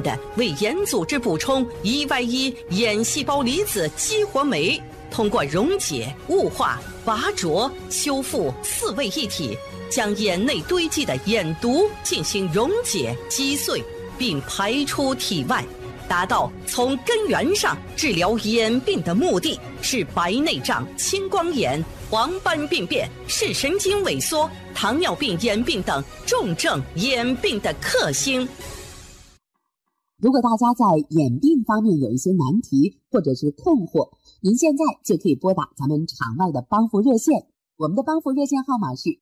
的为眼组织补充 EY1 眼细胞离子激活酶，通过溶解、雾化、拔灼、修复4位一体，将眼内堆积的眼毒进行溶解、击碎，并排出体外，达到从根源上治疗眼病的目的，是白内障、青光眼、黄斑病变、视神经萎缩、糖尿病眼病等重症眼病的克星。 如果大家在眼病方面有一些难题或者是困惑，您现在就可以拨打咱们场外的帮扶热线，我们的帮扶热线号码是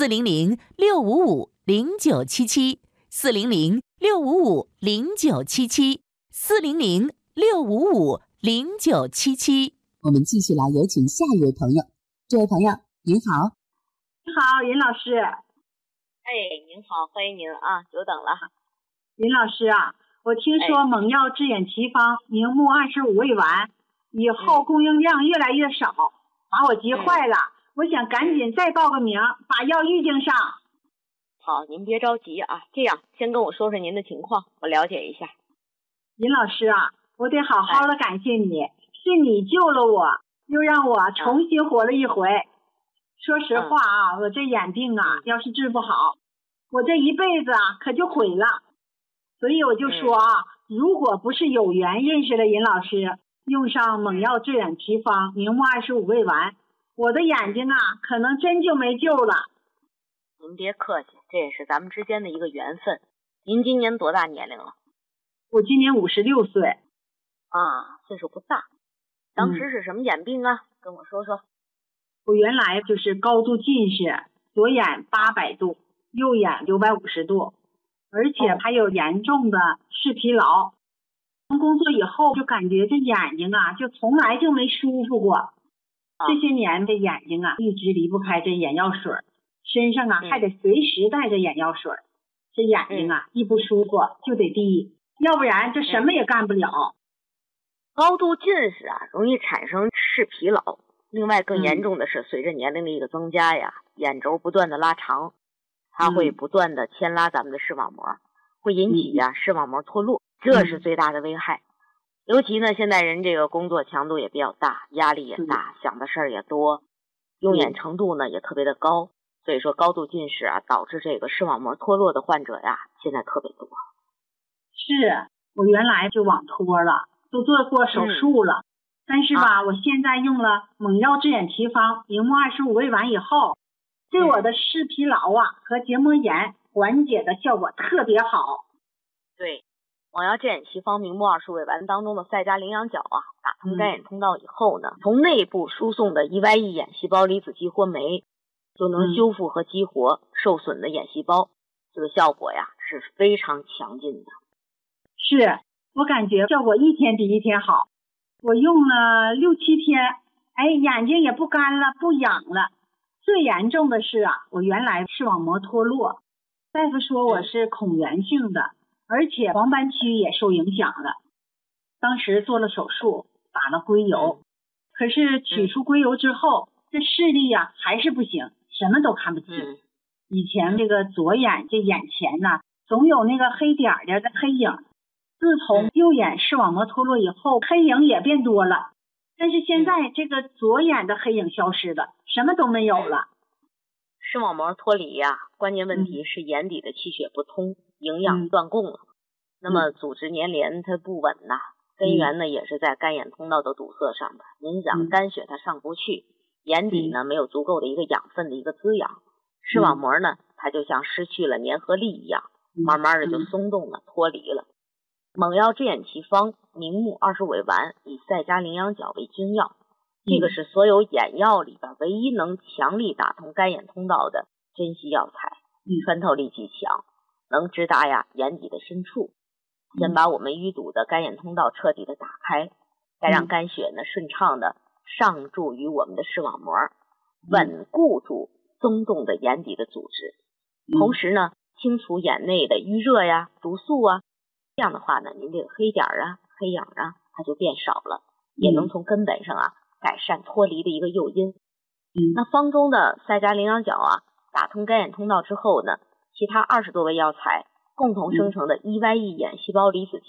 400-655-0977，400-655-0977。 我们继续来有请下一位朋友。这位朋友您好。 你好，尹老师。 您好，欢迎您啊，久等了。 尹老师啊，我听说蒙药治眼奇方明目25味丸以后供应量越来越少，把我急坏了。我想赶紧再报个名，把药预定上。 好，您别着急啊，这样先跟我说说您的情况，我了解一下。 尹老师啊，我得好好的感谢你，是你救了我，又让我重新活了一回。说实话啊，我这眼病啊，要是治不好，我这一辈子啊可就毁了。所以我就说啊，如果不是有缘认识了尹老师，用上蒙药治眼奇方明目25味丸，我的眼睛啊可能真就没救了。 您别客气，这也是咱们之间的一个缘分。您今年多大年龄了？ 我今年56岁。 啊，岁数不大。当时是什么眼病啊？跟我说说。 我原来就是高度近视，左眼800度，右眼650度，而且还有严重的视疲劳。从工作以后就感觉这眼睛啊就从来就没舒服过。这些年这眼睛啊一直离不开这眼药水，身上啊还得随时带着眼药水，这眼睛啊一不舒服就得滴，要不然就什么也干不了。 高度近视啊容易产生视疲劳，另外更严重的是随着年龄的一个增加呀，眼轴不断的拉长，它会不断的牵拉咱们的视网膜，会引起视网膜脱落，这是最大的危害。尤其呢现在人这个工作强度也比较大，压力也大，想的事儿也多，用眼程度呢也特别的高，所以说高度近视啊导致这个视网膜脱落的患者呀现在特别多。 是，我原来就网脱了，都做过手术了，但是吧我现在用了蒙药治眼奇方明目25味丸以后，对我的视疲劳啊和结膜炎缓解的效果特别好。 对，蒙药治眼奇方明目25味丸当中的赛加羚羊角啊，打通干眼通道以后呢，从内部输送的 EY1 眼细胞离子激活酶就能修复和激活受损的眼细胞，这个效果呀是非常强劲的。 是，我感觉效果一天比一天好。我用了6、7天，眼睛也不干了，不痒了。最严重的是啊，我原来视网膜脱落，大夫说我是孔源性的，而且黄斑区也受影响了。当时做了手术，打了硅油，可是取出硅油之后，这视力呀还是不行，什么都看不清。以前这个左眼这眼前呢，总有那个黑点的黑影。自从右眼视网膜脱落以后，黑影也变多了，但是现在这个左眼的黑影消失了，什么都没有了。 视网膜脱离呀，关键问题是眼底的气血不通，营养断供了。那么组织粘连它不稳呐，根源呢也是在干眼通道的堵塞上的。您想肝血它上不去，眼底呢没有足够的一个养分的一个滋养，视网膜呢它就像失去了粘合力一样，慢慢的就松动了，脱离了。蒙药治眼奇方明目25味丸以赛加羚羊角为君药，这个是所有眼药里边唯一能强力打通干眼通道的珍稀药材，穿透力极强，能直达眼底的深处，先把我们淤堵的干眼通道彻底的打开，再让肝血呢顺畅的上注于我们的视网膜，稳固住松动的眼底的组织，同时呢清除眼内的淤热呀、毒素啊，这样的话呢，您这个黑点黑影它就变少了，也能从根本上改善脱离的一个诱因。那方中的赛加羚羊角打通干眼通道之后呢，其他20多味药材共同生成的 EY1 眼细胞离子